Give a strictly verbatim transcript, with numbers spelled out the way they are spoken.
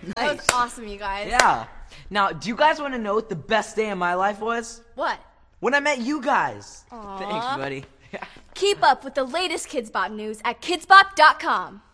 That was awesome, you guys. Yeah. Now, do you guys want to know what the best day of my life was? What? When I met you guys. Aww. Thanks, buddy. Keep up with the latest Kids Bop news at kids bop dot com.